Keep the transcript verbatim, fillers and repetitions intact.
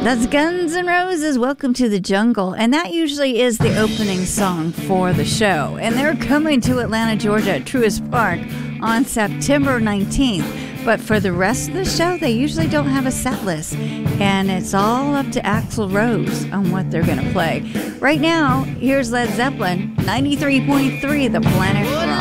That's Guns N' Roses, Welcome to the Jungle. And that usually is the opening song for the show. And they're coming to Atlanta, Georgia at Truist Park on September nineteenth. But for the rest of the show, they usually don't have a set list. And it's all up to Axl Rose on what they're going to play. Right now, here's Led Zeppelin, ninety-three point three, The Planet Rock.